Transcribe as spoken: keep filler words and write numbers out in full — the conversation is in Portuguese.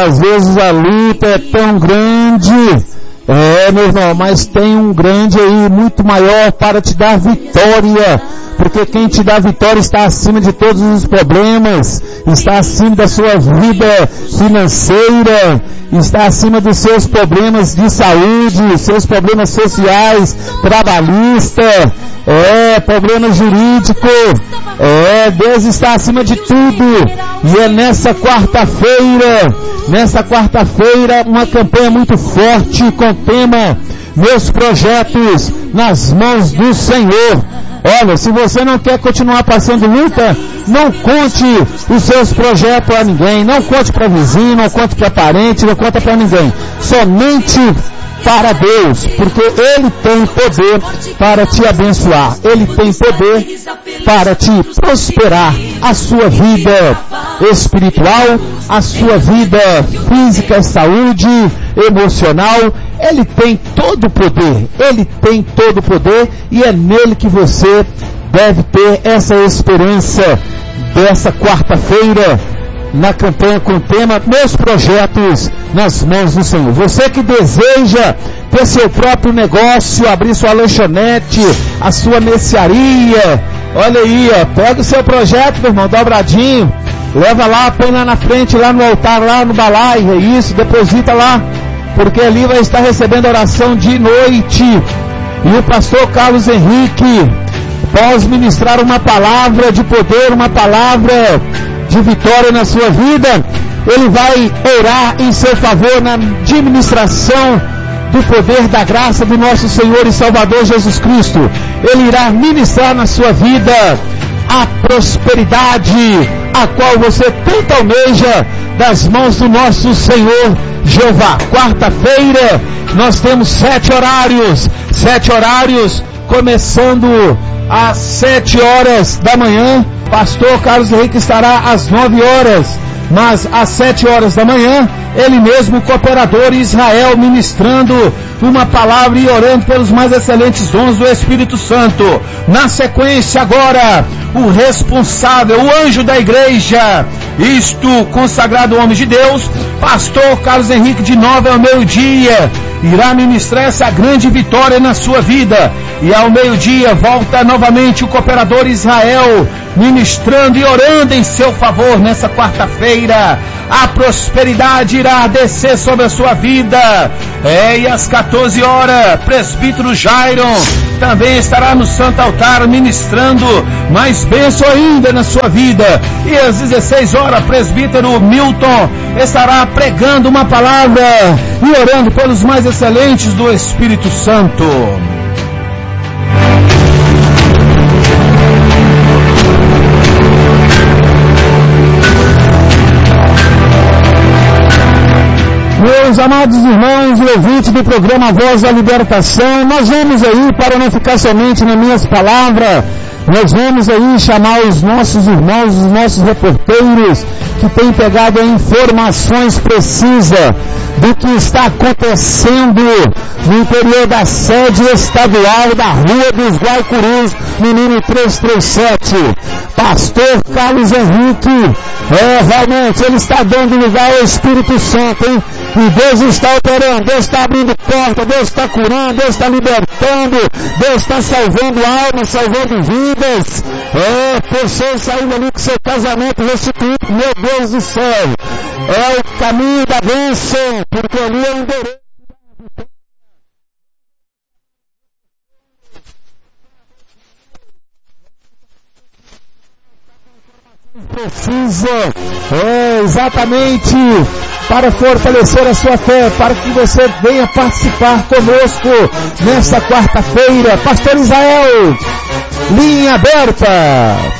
às vezes a luta é tão grande, é, meu irmão, mas tem um grande aí, muito maior para te dar vitória, porque quem te dá vitória está acima de todos os problemas, está acima da sua vida financeira, está acima dos seus problemas de saúde, seus problemas sociais, trabalhista, é, problema jurídico, é, Deus está acima de tudo, e é nessa quarta-feira, nessa quarta-feira, uma campanha muito forte com o tema, meus projetos nas mãos do Senhor. Olha, se você não quer continuar passando luta, não conte os seus projetos a ninguém, não conte para vizinho, não conte para parente, não conta para ninguém. Somente para Deus, porque Ele tem poder para te abençoar, Ele tem poder para te prosperar, a sua vida espiritual, a sua vida física, saúde, emocional. Ele tem todo o poder, Ele tem todo o poder, e é nele que você deve ter essa esperança dessa quarta-feira, na campanha com o tema, meus projetos nas mãos do Senhor. Você que deseja ter seu próprio negócio, abrir sua lanchonete, a sua mercearia, olha aí, ó, pega o seu projeto, meu irmão, dobradinho, leva lá, põe lá na frente, lá no altar, lá no balaio, é isso, deposita lá, porque ali vai estar recebendo oração de noite, e o pastor Carlos Henrique pode ministrar uma palavra de poder, uma palavra de vitória na sua vida. Ele vai orar em seu favor na administração do poder da graça do nosso Senhor e Salvador Jesus Cristo. Ele irá ministrar na sua vida a prosperidade a qual você tanto almeja das mãos do nosso Senhor Jeová. Quarta-feira nós temos sete horários, sete horários começando às sete horas da manhã. Pastor Carlos Henrique estará às nove horas, mas às sete horas da manhã, ele mesmo, cooperador Israel, ministrando uma palavra e orando pelos mais excelentes dons do Espírito Santo. Na sequência agora, o responsável, o anjo da igreja, isto consagrado homem de Deus, pastor Carlos Henrique, de nove ao meio-dia, irá ministrar essa grande vitória na sua vida. E ao meio-dia volta novamente o cooperador Israel, ministrando e orando em seu favor nessa quarta-feira. A prosperidade irá descer sobre a sua vida. É, e às quatorze horas, presbítero Jairon também estará no Santo Altar ministrando mais bênção ainda na sua vida. E às dezesseis horas, presbítero Milton estará pregando uma palavra e orando pelos mais excelentes do Espírito Santo. Meus amados irmãos e ouvintes do programa Voz da Libertação, nós vamos aí, para não ficar somente nas minhas palavras, nós vamos aí chamar os nossos irmãos, os nossos reporteiros, que têm pegado informações precisas do que está acontecendo no interior da sede estadual da Rua dos Guaicurus, no número trezentos e trinta e sete. Pastor Carlos Henrique, é, realmente, ele está dando lugar ao Espírito Santo, hein? E Deus está operando, Deus está abrindo porta, Deus está curando, Deus está libertando, Deus está salvando almas, salvando vidas. É, pessoas saindo ali com seu casamento restituído, meu Deus do céu. É o caminho da bênção, porque ali é um endereço. Precisa, é, exatamente, para fortalecer a sua fé, para que você venha participar conosco nesta quarta-feira. Pastor Israel, linha aberta.